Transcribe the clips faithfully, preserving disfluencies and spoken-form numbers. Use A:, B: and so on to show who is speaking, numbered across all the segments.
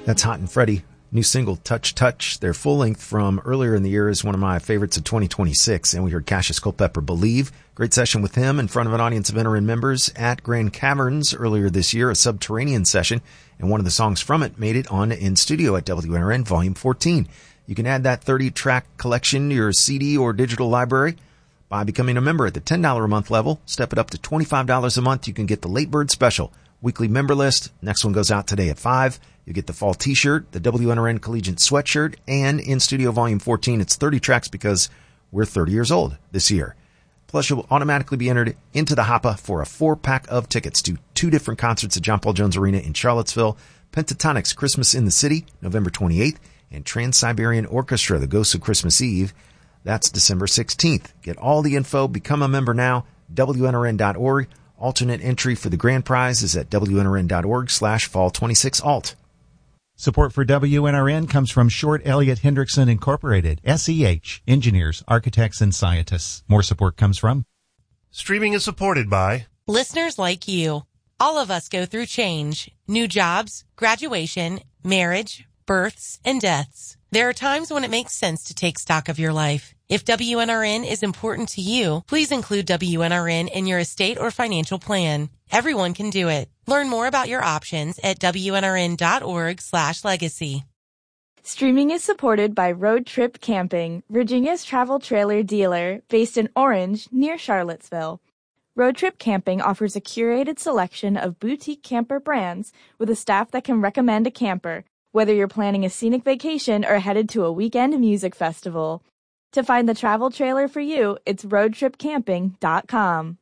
A: That's Hot and Freddie. New single, Touch Touch. Their full length from earlier in the year is one of my favorites of twenty twenty-six. And we heard Cassius Culpepper, Believe. Great session with him in front of an audience of N R N members at Grand Caverns earlier this year, a Subterranean session. And one of the songs from it made it on In Studio at W N R N Volume fourteen. You can add that thirty-track collection to your C D or digital library by becoming a member at the ten dollars a month level. Step it up to twenty-five dollars a month. You can get the Late Bird Special weekly member list. Next one goes out today at five. You get the fall t-shirt, the W N R N Collegiate sweatshirt, and In Studio Volume fourteen. It's thirty tracks because we're thirty years old this year. Plus, you'll automatically be entered into the Hoppa for a four-pack of tickets to two different concerts at John Paul Jones Arena in Charlottesville. Pentatonix Christmas in the City, November twenty-eighth, and Trans-Siberian Orchestra, The Ghosts of Christmas Eve. That's December sixteenth. Get all the info. Become a member now. W N R N dot org. Alternate entry for the grand prize is at W N R N dot org slash fall twenty-six alt.
B: Support for W N R N comes from Short Elliott Hendrickson Incorporated, S E H, engineers, architects, and scientists. More support comes from
C: Streaming is supported by
D: listeners like you. All of us go through change, new jobs, graduation, marriage, births, and deaths. There are times when it makes sense to take stock of your life. If W N R N is important to you, please include W N R N in your estate or financial plan. Everyone can do it. Learn more about your options at W N R N dot org slash legacy.
E: Streaming is supported by Road Trip Camping, Virginia's travel trailer dealer based in Orange, near Charlottesville. Road Trip Camping offers a curated selection of boutique camper brands with a staff that can recommend a camper, whether you're planning a scenic vacation or headed to a weekend music festival. To find the travel trailer for you, it's road trip camping dot com.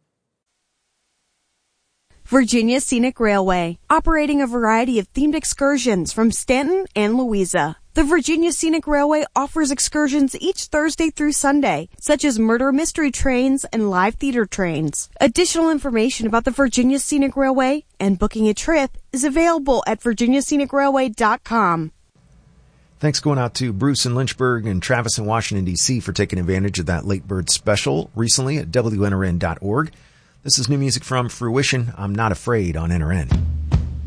F: Virginia Scenic Railway, operating a variety of themed excursions from Stanton and Louisa. The Virginia Scenic Railway offers excursions each Thursday through Sunday, such as murder mystery trains and live theater trains. Additional information about the Virginia Scenic Railway and booking a trip is available at virginia scenic railway dot com.
A: Thanks going out to Bruce in Lynchburg and Travis in Washington, D C for taking advantage of that Late Bird Special recently at W N R N dot org. This is new music from Fruition, I'm Not Afraid on N R N.